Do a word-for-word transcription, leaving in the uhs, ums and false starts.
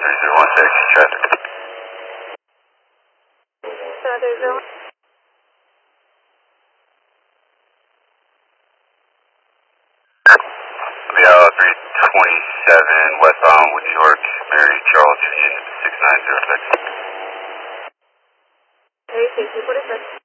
three zero one six, traffic. three zero one. Via three twenty-seven, westbound with York, Mary Charles Union, six nine zero six. Hey, safety forty-six.